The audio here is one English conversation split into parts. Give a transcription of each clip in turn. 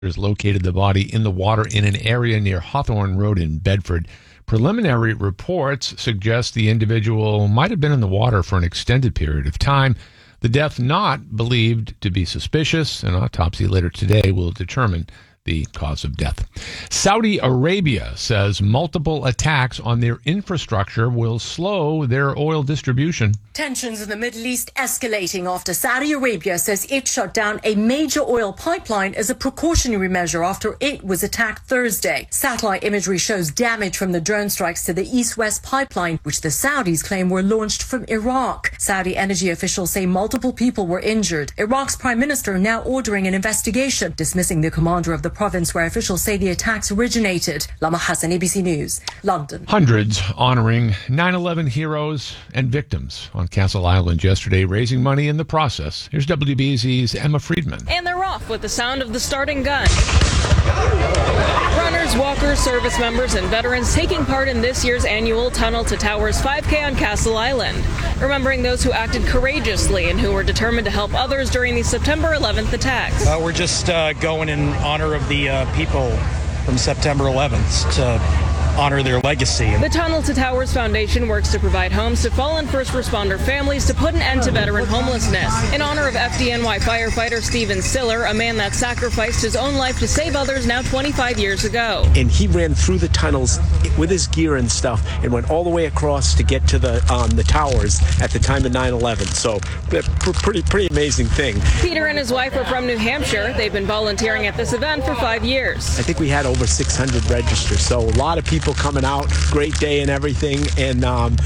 located the body in the water in an area near Hawthorne Road in Bedford. Preliminary reports suggest the individual might have been in the water for an extended period of time. The death not believed to be suspicious. An autopsy later today will determine the cause of death. Saudi Arabia says multiple attacks on their infrastructure will slow their oil distribution. Tensions in the Middle East escalating after Saudi Arabia says it shut down a major oil pipeline as a precautionary measure after it was attacked Thursday. Satellite imagery shows damage from the drone strikes to the east-west pipeline, which the Saudis claim were launched from Iraq. Saudi energy officials say multiple people were injured. Iraq's prime minister now ordering an investigation, dismissing the commander of the province where officials say the attacks originated. Lama Hassan, ABC News, London. Hundreds honoring 9/11 heroes and victims on Castle Island yesterday, raising money in the process. Here's WBZ's Emma Friedman. And they're off with the sound of the starting gun. Runners, walkers, service members, and veterans taking part in this year's annual Tunnel to Towers 5K on Castle Island, remembering those who acted courageously and who were determined to help others during the September 11th attacks. We're just going in honor of the people from September 11th to honor their legacy. The Tunnel to Towers Foundation works to provide homes to fallen first responder families to put an end to veteran homelessness. In honor of FDNY firefighter Steven Siller, a man that sacrificed his own life to save others now 25 years ago. And he ran through the tunnels with his gear and stuff and went all the way across to get to the towers at the time of 9/11. So pretty amazing thing. Peter and his wife are from New Hampshire. They've been volunteering at this event for 5 years. I think we had over 600 registers, so a lot of people coming out, great day and everything, and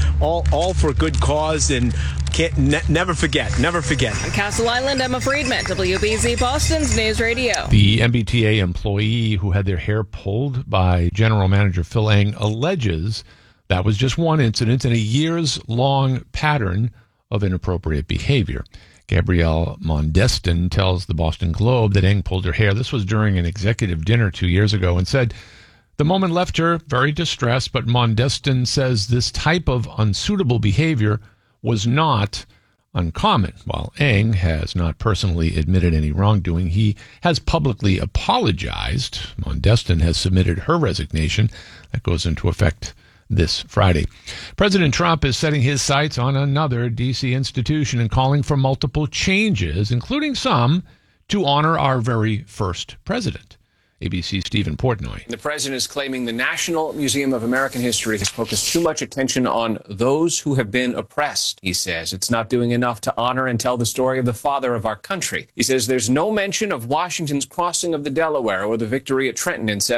all for a good cause, and never forget. On Castle Island, Emma Friedman, WBZ Boston's News Radio. The MBTA employee who had their hair pulled by General Manager Phil Eng alleges that was just one incident in a years-long pattern of inappropriate behavior. Gabrielle Mondestin tells the Boston Globe that Eng pulled her hair. This was during an executive dinner 2 years ago, and said the moment left her very distressed, but Mondestin says this type of unsuitable behavior was not uncommon. While Eng has not personally admitted any wrongdoing, he has publicly apologized. Mondestin has submitted her resignation. That goes into effect this Friday. President Trump is setting his sights on another D.C. institution and calling for multiple changes, including some to honor our very first president. ABC's Stephen Portnoy. The president is claiming the National Museum of American History has focused too much attention on those who have been oppressed. He says it's not doing enough to honor and tell the story of the father of our country. He says there's no mention of Washington's crossing of the Delaware or the victory at Trenton in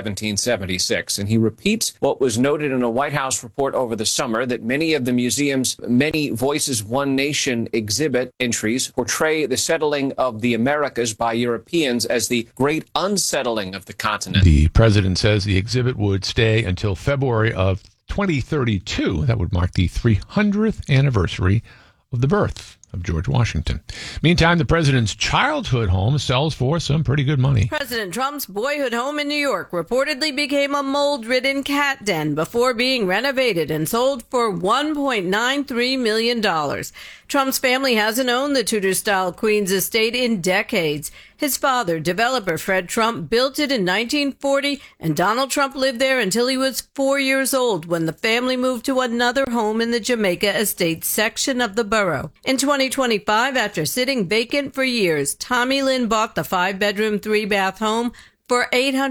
1776. And he repeats what was noted in a White House report over the summer, that many of the museum's Many Voices, One Nation exhibit entries portray the settling of the Americas by Europeans as the great unsettling of the continent. The president says the exhibit would stay until February of 2032. That would mark the 300th anniversary of the birth of George Washington. Meantime, the president's childhood home sells for some pretty good money. President Trump's boyhood home in New York reportedly became a mold-ridden cat den before being renovated and sold for $1.93 million. Trump's family hasn't owned the Tudor-style Queens estate in decades. His father, developer Fred Trump, built it in 1940, and Donald Trump lived there until he was 4 years old when the family moved to another home in the Jamaica Estates section of the borough. In 2025, after sitting vacant for years, Tommy Lynn bought the 5-bedroom, 3-bath home for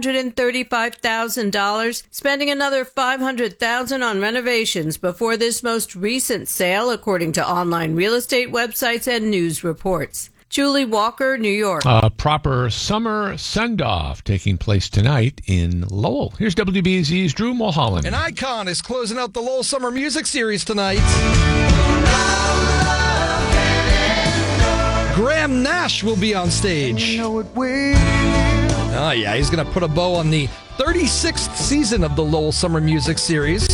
$835,000, spending another $500,000 on renovations before this most recent sale, according to online real estate websites and news reports. Julie Walker, New York. A proper summer send-off taking place tonight in Lowell. Here's WBZ's Drew Mulholland. An icon is closing out the Lowell Summer Music Series tonight. Graham Nash will be on stage. Oh, yeah, he's going to put a bow on the 36th season of the Lowell Summer Music Series.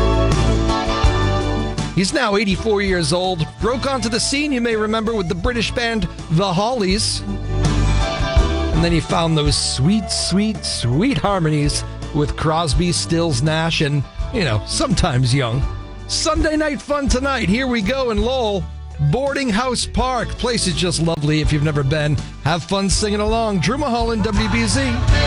He's now 84 years old. Broke onto the scene, you may remember, with the British band The Hollies. And then he found those sweet, sweet, sweet harmonies with Crosby, Stills, Nash, and, sometimes Young. Sunday night fun tonight. Here we go in Lowell. Boarding House Park. Place is just lovely if you've never been. Have fun singing along. Drew Mulholland, WBZ.